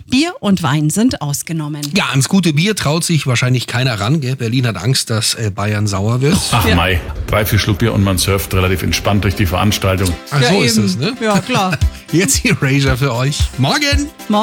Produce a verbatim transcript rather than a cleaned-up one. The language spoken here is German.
Bier und Wein sind ausgenommen. Ja, ans gute Bier traut sich wahrscheinlich keiner ran. Gell? Berlin hat Angst, dass äh, Bayern sauer wird. Ach Ja. Mai, drei, vier Schluck Bier und man surft relativ entspannt durch die Veranstaltung. Ach, Ja, so ist eben. es, ne? Ja, klar. Jetzt die Erasure für euch. Morgen!